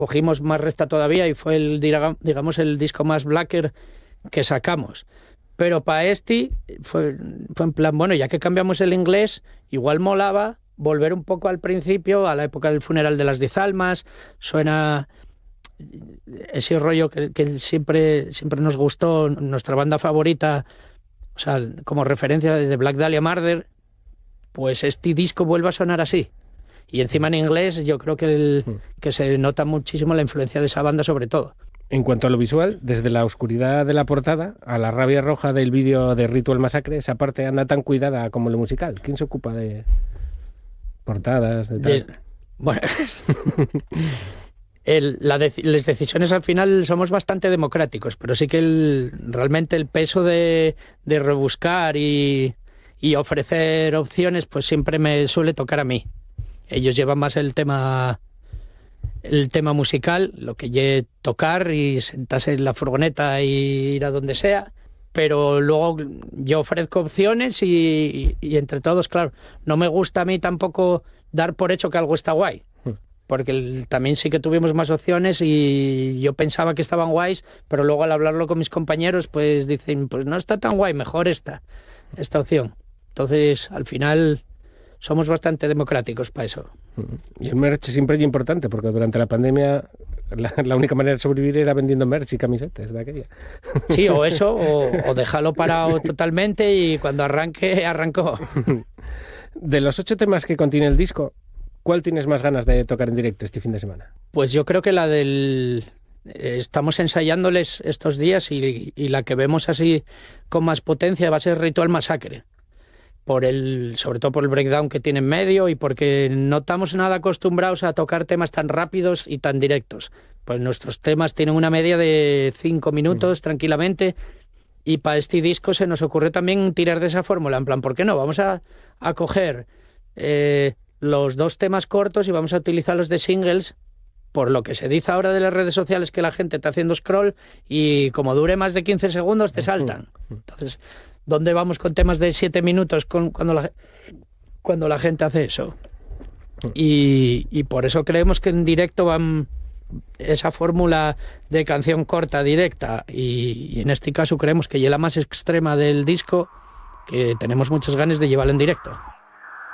cogimos más recta todavía y fue digamos, el disco más blacker que sacamos. Pero para este fue en plan, bueno, ya que cambiamos el inglés, igual molaba volver un poco al principio, a la época del funeral de las 10 almas. Suena ese rollo que siempre nos gustó, nuestra banda favorita, o sea, como referencia de Black Dahlia Murder, pues este disco vuelve a sonar así. Y encima en inglés yo creo que se nota muchísimo la influencia de esa banda sobre todo. En cuanto a lo visual, desde la oscuridad de la portada a la rabia roja del vídeo de Ritual Massacre, esa parte anda tan cuidada como lo musical. ¿Quién se ocupa de portadas? Bueno, las decisiones al final somos bastante democráticos, pero sí que realmente el peso de rebuscar y ofrecer opciones pues siempre me suele tocar a mí. Ellos llevan más el tema musical, lo que yo tocar y sentarse en la furgoneta y ir a donde sea, pero luego yo ofrezco opciones y entre todos, claro, no me gusta a mí tampoco dar por hecho que algo está guay, porque también sí que tuvimos más opciones y yo pensaba que estaban guays, pero luego al hablarlo con mis compañeros pues dicen, pues no está tan guay, mejor esta opción. Entonces al final somos bastante democráticos para eso. Y el merch siempre es importante, porque durante la pandemia la única manera de sobrevivir era vendiendo merch y camisetas de aquella. Sí, o eso, o dejarlo parado totalmente y cuando arrancó. De los 8 temas que contiene el disco, ¿cuál tienes más ganas de tocar en directo este fin de semana? Pues yo creo que la estamos ensayándoles estos días y la que vemos así con más potencia va a ser Ritual Massacre. Sobre todo por el breakdown que tiene en medio y porque no estamos nada acostumbrados a tocar temas tan rápidos y tan directos. Pues nuestros temas tienen una media de 5 minutos tranquilamente y para este disco se nos ocurrió también tirar de esa fórmula, en plan, ¿por qué no? Vamos a coger los 2 temas cortos y vamos a utilizarlos de singles, por lo que se dice ahora de las redes sociales que la gente está haciendo scroll y como dure más de 15 segundos te saltan. Entonces, ¿dónde vamos con temas de 7 minutos cuando la gente hace eso? Y por eso creemos que en directo van esa fórmula de canción corta, directa, y en este caso creemos que es la más extrema del disco, que tenemos muchas ganas de llevarla en directo.